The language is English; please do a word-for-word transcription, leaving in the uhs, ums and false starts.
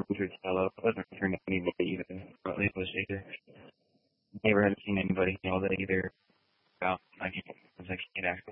hundred fellow. I wasn't hearing anybody either. About English either. Never had seen anybody all day either. About I was actually